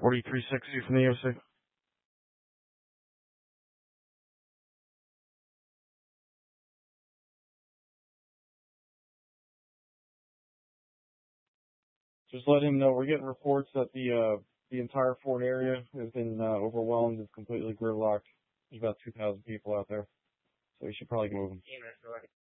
4360 from the EOC. Just let him know we're getting reports that the entire Fort area has been overwhelmed and completely gridlocked. There's about 2,000 people out there, so we should probably get moving.